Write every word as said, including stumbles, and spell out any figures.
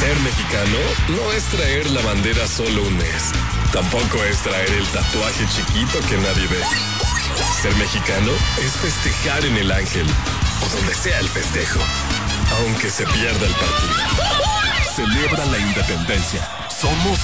Ser mexicano no es traer la bandera solo un mes. Tampoco es traer el tatuaje chiquito que nadie ve. Ser mexicano es festejar en el Ángel o donde sea el festejo, aunque se pierda el partido. Celebra la independencia. Somos